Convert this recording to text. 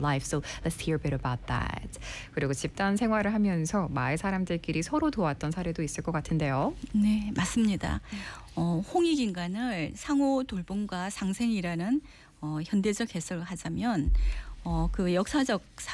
life. So let's hear a bit about that. 그리고 집단 생활을 하면서 마을 사람들끼리 서로 도왔던 사례도 있을 것 같은데요. 네, 맞습니다. 홍익인간을 상호 돌봄과 상생이라는 현대적 해석을 하자면 그 역사적